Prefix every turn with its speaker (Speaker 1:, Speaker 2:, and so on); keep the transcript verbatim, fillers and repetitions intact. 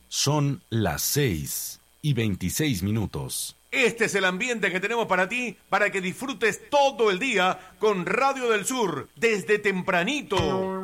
Speaker 1: Son las seis y veintiséis minutos.
Speaker 2: Este es el ambiente que tenemos para ti, para que disfrutes todo el día con Radio del Sur, desde tempranito.